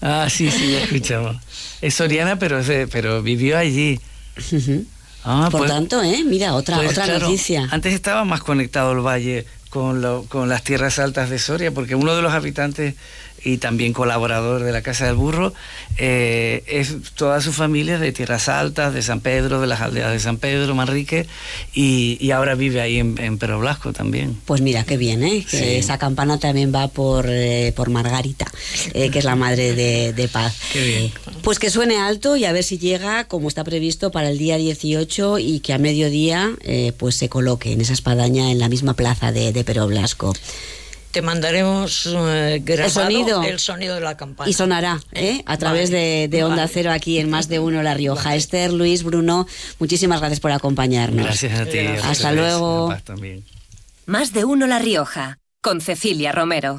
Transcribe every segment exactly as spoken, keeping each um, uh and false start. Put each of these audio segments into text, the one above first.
Ah, sí, sí, ya escuchamos. Es soriana, pero, es de, pero vivió allí. Uh-huh. Ah, Por pues, tanto, ¿eh? Mira, otra, pues, otra claro, noticia. Antes estaba más conectado el valle con, lo, con las tierras altas de Soria, porque uno de los habitantes y también colaborador de la Casa del Burro, eh, es toda su familia de Tierras Altas, de San Pedro, de las aldeas de San Pedro, Manrique, y, y ahora vive ahí en, en Pero Blasco también. Pues mira, qué bien, ¿eh? Que sí. Esa campana también va por, eh, por Margarita, eh, que es la madre de, de Paz. Qué bien. Pues que suene alto y a ver si llega, como está previsto, para el día dieciocho y que a mediodía eh, pues se coloque en esa espadaña en la misma plaza de, de Pero Blasco. Te mandaremos eh, grabado el sonido, el sonido de la campana. Y sonará ¿eh? a través vale, de, de Onda vale. Cero aquí en Más de Uno La Rioja. Vale. Esther, Luis, Bruno, muchísimas gracias por acompañarnos. Gracias a ti. Gracias. Hasta luego. Paz también. Más de Uno La Rioja, con Cecilia Romero.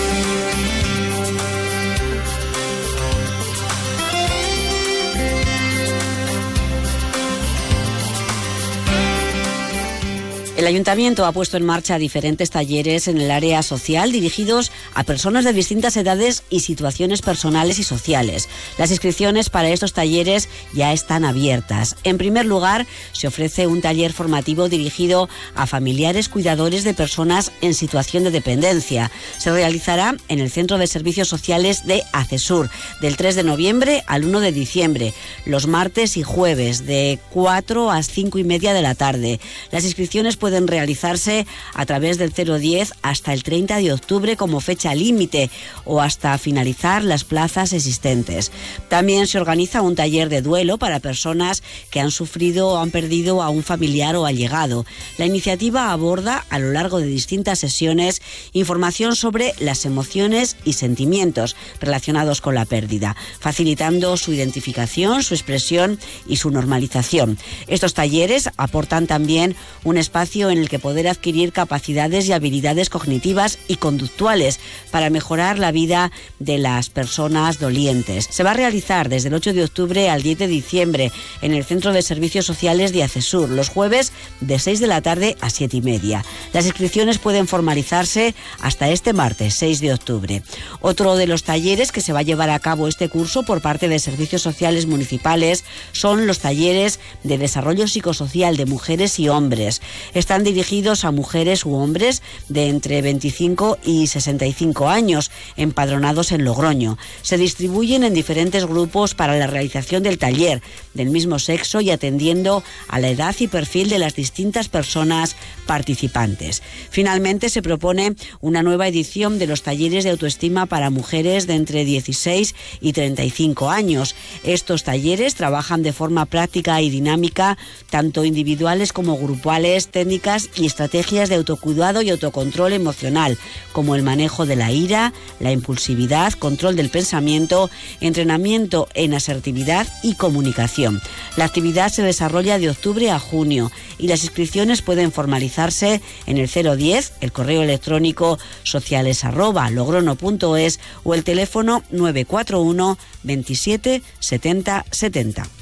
El Ayuntamiento ha puesto en marcha diferentes talleres en el área social dirigidos a personas de distintas edades y situaciones personales y sociales. Las inscripciones para estos talleres ya están abiertas. En primer lugar, se ofrece un taller formativo dirigido a familiares cuidadores de personas en situación de dependencia. Se realizará en el Centro de Servicios Sociales de Acesur, del tres de noviembre al uno de diciembre, los martes y jueves, de cuatro a cinco y media de la tarde. Las inscripciones pueden pueden realizarse a través del cero diez hasta el treinta de octubre como fecha límite o hasta finalizar las plazas existentes. También se organiza un taller de duelo para personas que han sufrido o han perdido a un familiar o allegado. La iniciativa aborda a lo largo de distintas sesiones información sobre las emociones y sentimientos relacionados con la pérdida, facilitando su identificación, su expresión y su normalización. Estos talleres aportan también un espacio en el que poder adquirir capacidades y habilidades cognitivas y conductuales para mejorar la vida de las personas dolientes. Se va a realizar desde el ocho de octubre al diez de diciembre en el Centro de Servicios Sociales de Acesur, los jueves de seis de la tarde a siete y media. Las inscripciones pueden formalizarse hasta este martes, seis de octubre. Otro de los talleres que se va a llevar a cabo este curso por parte de Servicios Sociales Municipales son los talleres de desarrollo psicosocial de mujeres y hombres. Están dirigidos a mujeres u hombres de entre veinticinco y sesenta y cinco años, empadronados en Logroño. Se distribuyen en diferentes grupos para la realización del taller, del mismo sexo y atendiendo a la edad y perfil de las distintas personas participantes. Finalmente, se propone una nueva edición de los talleres de autoestima para mujeres de entre dieciséis y treinta y cinco años. Estos talleres trabajan de forma práctica y dinámica, tanto individuales como grupales, técnicas y estrategias de autocuidado y autocontrol emocional, como el manejo de la ira, la impulsividad, control del pensamiento, entrenamiento en asertividad y comunicación. La actividad se desarrolla de octubre a junio y las inscripciones pueden formalizarse en el cero diez, el correo electrónico sociales arroba logrono punto es o el teléfono nueve cuatro uno veintisiete setenta setenta.